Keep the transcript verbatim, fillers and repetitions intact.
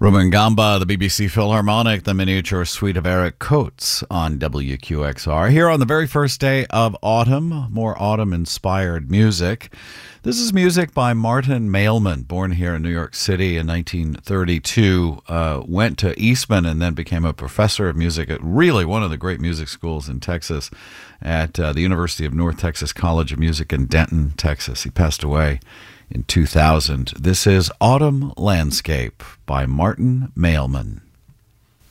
Rumangamba, the B B C Philharmonic, the miniature suite of Eric Coates on W Q X R. Here on the very first day of autumn, more autumn-inspired music. This is music by Martin Mailman, born here in New York City in nineteen thirty-two, uh, went to Eastman and then became a professor of music at really one of the great music schools in Texas at uh, the University of North Texas College of Music in Denton, Texas. He passed away in two thousand. This is Autumn Landscape by Martin Mailman.